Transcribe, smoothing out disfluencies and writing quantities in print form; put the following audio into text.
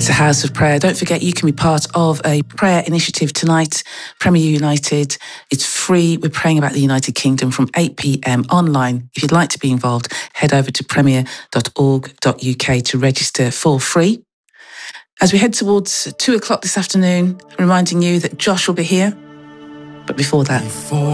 It's a house of prayer. Don't forget, you can be part of a prayer initiative tonight, Premier United. It's free. We're praying about the United Kingdom from 8 p.m. online. If you'd like to be involved, head over to premier.org.uk to register for free. As we head towards 2 o'clock this afternoon, reminding you that Josh will be here. But before that...